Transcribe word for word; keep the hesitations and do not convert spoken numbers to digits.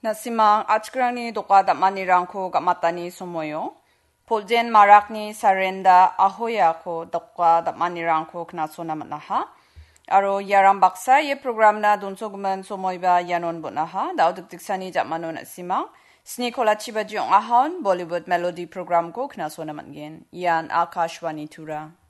Nasimang achkrangni dokada manirangko gamatani somoyo. Poljen marakni sarenda ahoyako dokada manirangko knasona manaha. Aro yaram baksa ye programna donsoguman somoyba yanon bonaha. Dauduk diksani japmanon nasimang. Snikola chiba jiong ahon Bollywood Melody program ko knasona mangin. Yan Akashwani Tura.